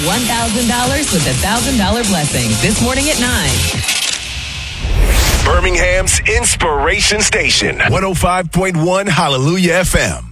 $1,000 with a $1,000 blessing this morning at 9. Birmingham's Inspiration Station, 105.1 Hallelujah FM.